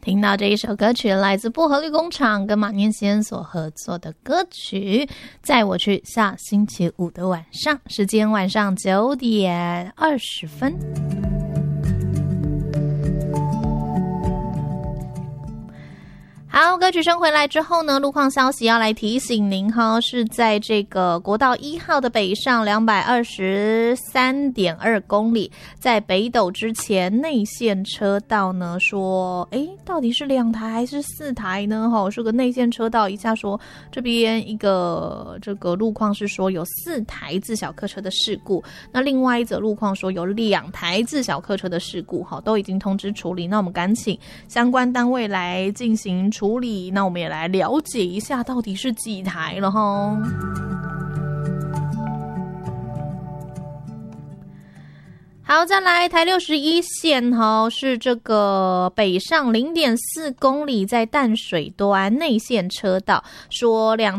听到这一首歌曲来自薄荷绿工厂跟马念先所合作的歌曲载我去，下星期五的晚上，时间晚上9点20分。好，歌曲声回来之后呢，路况消息要来提醒您哈，是在这个国道1号的北上223.2公里，在北斗之前内线车道呢，说到底是2台还是4台呢？是个内线车道，一下说这边一个这个路况是说有4台自小客车的事故，那另外一则路况说有2台自小客车的事故，都已经通知处理，那我们赶请相关单位来进行处理，那我们也来了解一下到底是几台了齁。好，再来台61线是这个北上0.4公里，在淡水端内线车道，说